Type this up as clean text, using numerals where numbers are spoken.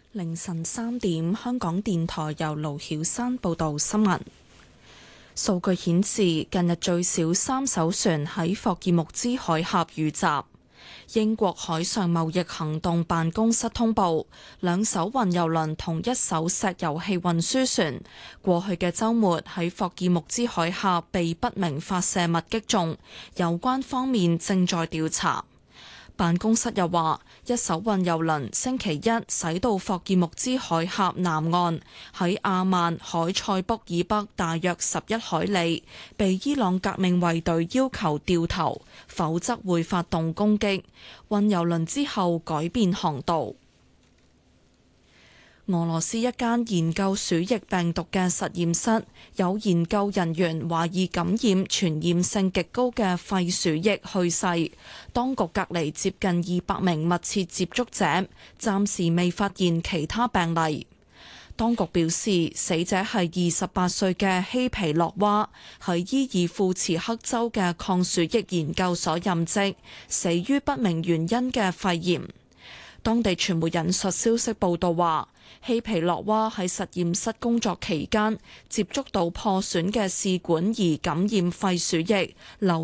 凌晨3點，香港電台由盧曉山報道新聞。數據顯示，近日最少3艘船喺霍爾木茲海峽遇襲。英國海上貿易行動辦公室通報，2艘運油輪同1艘石油氣運輸船過去嘅週末喺霍爾木茲海峽被不明發射物擊中，有關方面正在調查。辦公室又話，1艘運油輪星期一駛到霍爾木茲海峽南岸，喺阿曼海塞卜以北大約11海里，被伊朗革命衛隊要求掉頭，否則會發動攻擊。運油輪之後改變航道。俄羅斯一間研究鼠疫病毒嘅實驗室，有研究人員懷疑感染傳染性極高嘅肺鼠疫去世，當局隔離接近200名密切接觸者，暫時未發現其他病例。當局表示，死者係28歲嘅希皮洛娃，喺伊爾庫茨克州嘅抗鼠疫研究所任職，死於不明原因嘅肺炎。當地傳媒引述消息報道話，希皮洛娃喺實驗室工作期間接觸到破損嘅試管而感染肺鼠疫，留